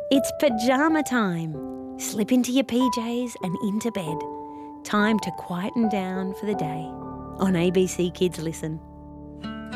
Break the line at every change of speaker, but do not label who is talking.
It's pyjama time. Slip into your PJs and into bed. Time to quieten down for the day. On ABC Kids Listen.